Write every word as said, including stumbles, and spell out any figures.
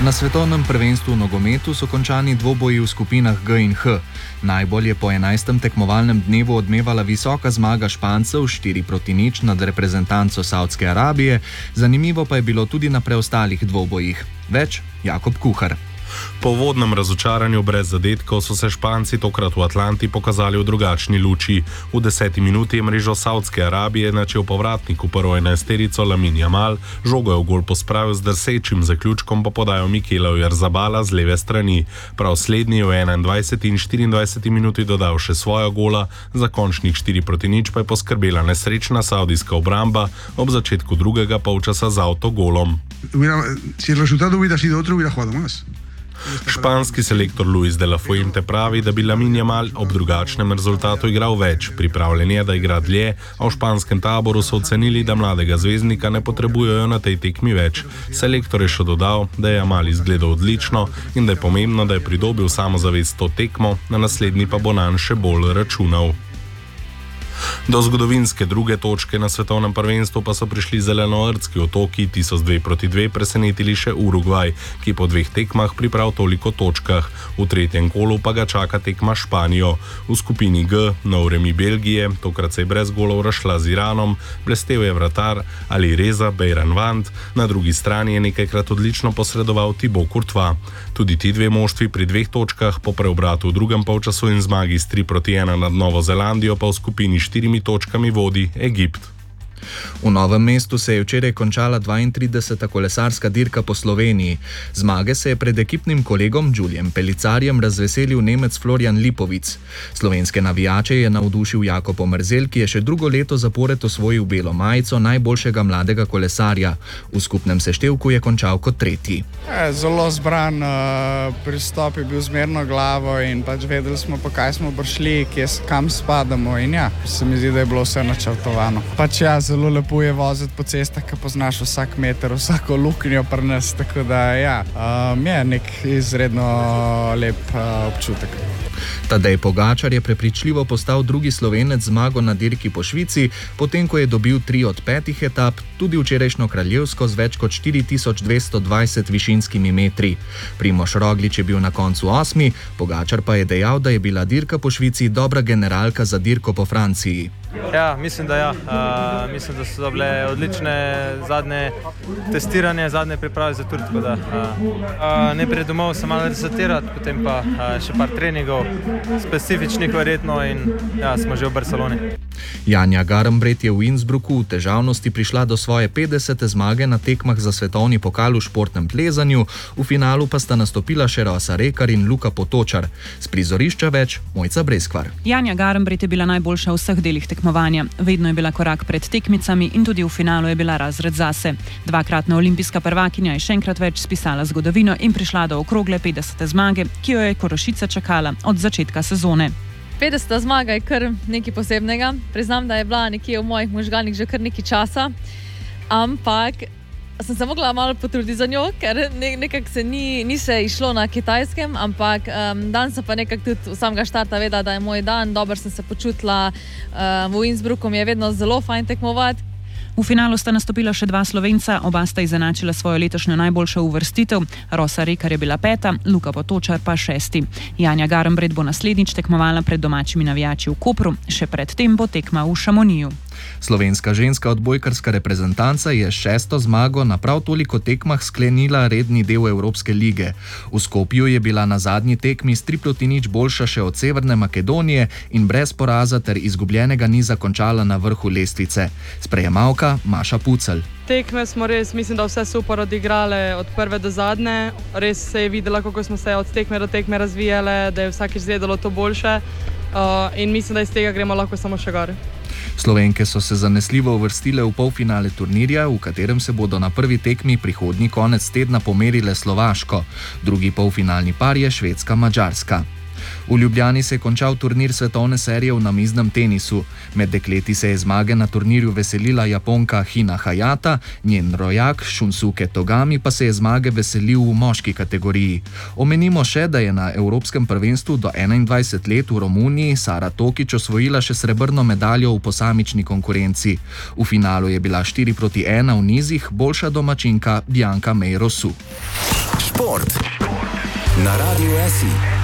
Na svetovnem prvenstvu v nogometu so končani dvoboji v skupinah G in H. Najbolj je po enajstem tekmovalnem dnevu odmevala visoka zmaga Špancev štiri proti nič nad reprezentanco Savdske Arabije, zanimivo pa je bilo tudi na preostalih dvobojih. Več Jakob Kuhar. Po uvodnem razočaranju brez zadetkov so se Španci tokrat v Atlanti pokazali v drugačni luči. V deseti minuti je mrežo Savdske Arabije načel povratnik v prvo enajsterico Lamine Yamal, žogo je v gol pospravil z drsečim zaključkom po podaju Mikela Oyarzabala z leve strani. Prav slednji je v enaindvajseti in štiriindvajseti minuti dodal še svoja gola, za končnih štiri proti nič pa je poskrbela nesrečna savdijska obramba ob začetku drugega polčasa z avtogolom. Si el resultado hubiera sido otro, hubiera jugado más. Španski selektor Luis de la Fuente pravi, da bi Lamine Yamal ob drugačnem rezultatu igral več. Pripravljen je, da igra dlje, a v španskem taboru so ocenili, da mladega zvezdnika ne potrebujejo na tej tekmi več. Selektor je še dodal, da je Yamal izgledal odlično in da je pomembno, da je pridobil samozavest to tekmo, na naslednji pa bo nanj še bolj računal. Do zgodovinske druge točke na svetovnem prvenstvu pa so prišli zelenoardski otoki, ti so z dve proti dve presenetili še Urugvaj, ki po dveh tekmah priprav toliko točkah. V tretjem kolu pa ga čaka tekma Španijo. V skupini G nov remi Belgije, tokrat se je brez golov razšla z Iranom, blestev je vratar Alireza Beiranvand, na drugi strani je nekajkrat odlično posredoval Thibaut Courtois. Tudi ti dve moštvi pri dveh točkah po preobratu v drugem polčasu in zmagi s tri proti ena nad Novo Zelandijo pa v skupini štirimi točkami vodi Egipt. V Novem mestu se je včeraj končala dvaintrideseta kolesarska dirka po Sloveniji. Zmage se je pred ekipnim kolegom Juliem Pelicarjem razveselil Nemec Florian Lipovic. Slovenske navijače je navdušil Jakob Omerzel, ki je še drugo leto zapored osvojil belo majico najboljšega mladega kolesarja. V skupnem seštevku je končal kot tretji. Zelo zbran pristop je bil zmerno glavo in pač vedeli smo, po kaj smo prišli, kam spadamo in ja, se mi zdi, da je bilo vse načrtovano. Pač ja, zelo lepo je voziti po cestah, ki poznaš vsak meter, vsako luknjo pri nas, tako da ja, um, je nek izredno lep uh, občutek. Tadej Pogačar je prepričljivo postal drugi Slovenec zmago na dirki po Švici, potem ko je dobil tri od petih etap, tudi včerajšnjo kraljevsko z več kot štiri tisoč dvesto dvajset višinskimi metri. Primož Roglič je bil na koncu osmi, Pogačar pa je dejal, da je bila dirka po Švici dobra generalka za dirko po Franciji. Ja, mislim, da ja. Uh, mislim, da so bile odlične zadnje testiranje, zadnje priprave za tur, tako da uh, uh, ne pred domov se malo resetirati, potem pa uh, še par treningov, specifičnih verjetno in ja, smo že v Barceloni. Janja Garnbret je v Innsbrucku v težavnosti prišla do svoje petdesete zmage na tekmah za svetovni pokal v športnem plezanju, v finalu pa sta nastopila še Rosa Rekar in Luka Potočar. Z prizorišča več Mojca Breskvar. Janja Garnbret je bila najboljša v vseh delih tekmovanja. Vedno je bila korak pred tekmicami in tudi v finalu je bila razred zase. Dvakratna olimpijska prvakinja je še enkrat več spisala zgodovino in prišla do okrogle petdesete zmage, ki jo je Korošica čakala od začetka sezone. petdeseta zmaga je kar nekaj posebnega. Priznam, da je bila nekje v mojih možganih že kar nekaj časa, ampak sem se mogla malo potruditi za njo, ker ne, nekako se ni, ni se išlo na Kitajskem, ampak um, dan sem pa nekako tudi v samega štarta vedela, da je moj dan, dobro sem se počutila, um, v Innsbrucku mi je vedno zelo fajn tekmovati. V finalu sta nastopila še dva Slovenca, oba sta izenačila svojo letošnjo najboljšo uvrstitev. Rosa Rekar je bila peta, Luka Potočar pa šesti. Janja Garnbret bo naslednjič tekmovala pred domačimi navijači v Kopru, še pred tem bo tekma v Šamoniju. Slovenska ženska odbojkarska reprezentanca je šesto zmago na prav toliko tekmah sklenila redni del Evropske lige. V Skopju je bila na zadnji tekmi s tri proti nič boljša še od Severne Makedonije in brez poraza ter izgubljenega niza končala na vrhu lestvice. Sprejemalka Maša Pucelj. Tekme smo res, mislim, da vse super odigrale od prve do zadnje. Res se je videla, kako smo se od tekme do tekme razvijale, da je vsakič izgledalo to boljše uh, in mislim, da iz tega gremo lahko samo še gor. Slovenke so se zanesljivo uvrstile v polfinale turnirja, v katerem se bodo na prvi tekmi prihodnji konec tedna pomerile Slovaško. Drugi polfinalni par je Švedska-Madžarska. V Ljubljani se je končal turnir svetovne serije v namiznem tenisu. Med dekleti se je zmage na turnirju veselila Japonka Hina Hayata, njen rojak Shunsuke Togami pa se je zmage veselil v moški kategoriji. Omenimo še, da je na Evropskem prvenstvu do enaindvajset let v Romuniji Sara Tokić osvojila še srebrno medaljo v posamični konkurenci. V finalu je bila štiri proti ena v nizih boljša domačinka Bianca Meirosu. Šport na Radiu S I.